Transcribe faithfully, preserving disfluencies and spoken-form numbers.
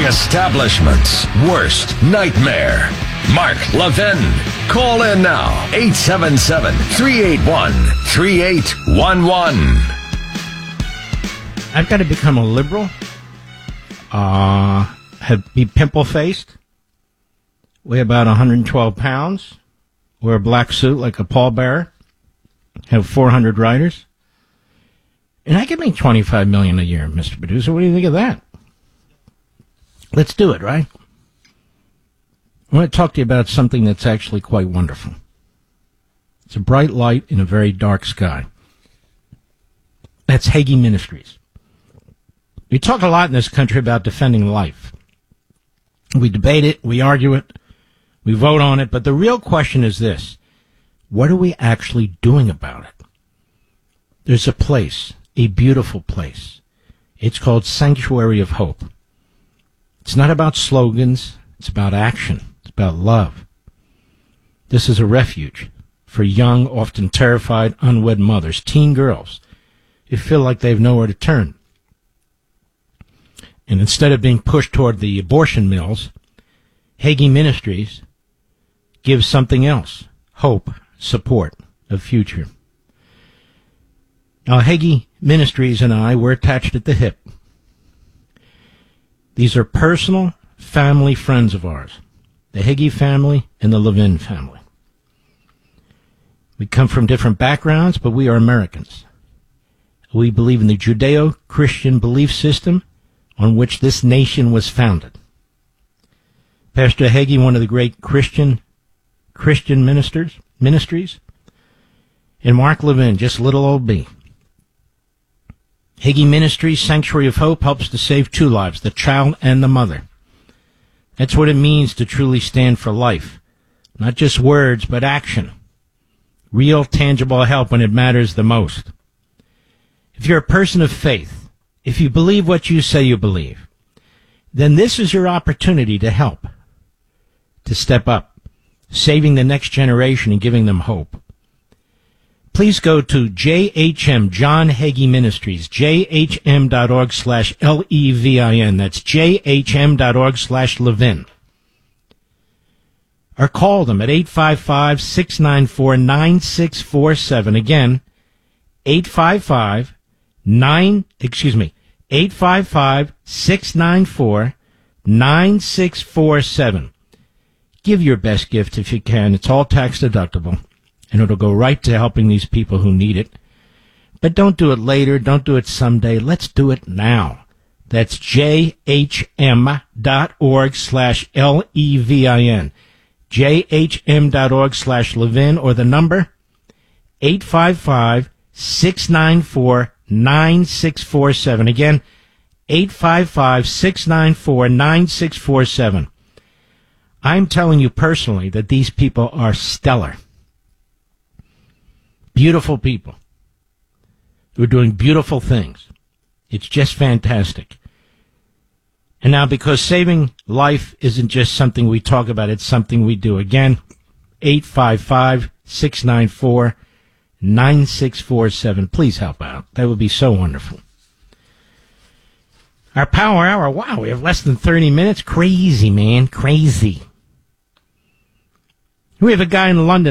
establishment's worst nightmare. Mark Levin. Call in now. eight seven seven, three eight one, three eight one one. I've got to become a liberal. Uh, have be pimple-faced. Weigh about one hundred twelve pounds. Wear a black suit like a pallbearer. Have four hundred riders. And I can make twenty-five million dollars a year, Mister Producer. What do you think of that? Let's do it, right? I want to talk to you about something that's actually quite wonderful. It's a bright light in a very dark sky. That's Hagee Ministries. We talk a lot in this country about defending life. We debate it, we argue it, we vote on it, but the real question is this. What are we actually doing about it? There's a place, a beautiful place. It's called Sanctuary of Hope. It's not about slogans, it's about action. It's about love. This is a refuge for young, often terrified, unwed mothers, teen girls who feel like they have nowhere to turn. And instead of being pushed toward the abortion mills, Hagee Ministries gives something else, hope, support, a future. Now, Hagee Ministries and I, we're attached at the hip. These are personal, family friends of ours. The Hagee family and the Levin family. We come from different backgrounds, but we are Americans. We believe in the Judeo-Christian belief system on which this nation was founded. Pastor Hagee, one of the great Christian Christian ministers, ministries, and Mark Levin, just little old me. Hagee Ministries, Sanctuary of Hope, helps to save two lives, the child and the mother. That's what it means to truly stand for life. Not just words, but action. Real, tangible help when it matters the most. If you're a person of faith, if you believe what you say you believe, then this is your opportunity to help, to step up, saving the next generation and giving them hope. Please go to J H M, John Hagee Ministries, J H M dot org slash L E V I N. That's J H M dot org slash Levin. Or call them at eight five five, six nine four, nine six four seven. Again, eight five five, nine, excuse me, eight five five, six nine four, nine six four seven. Give your best gift if you can. It's all tax deductible. And it'll go right to helping these people who need it. But don't do it later. Don't do it someday. Let's do it now. That's J H M dot org slash L E V I N. J H M dot org slash Levin, or the number eight five five, six nine four, nine six four seven. Again, eight five five, six nine four, nine six four seven. I'm telling you personally that these people are stellar. Beautiful people who are doing beautiful things. It's just fantastic. And now, because saving life isn't just something we talk about, it's something we do. Again, eight five five, six nine four, nine six four seven. Please help out. That would be so wonderful. Our power hour, wow, we have less than thirty minutes. Crazy, man, crazy. We have a guy in London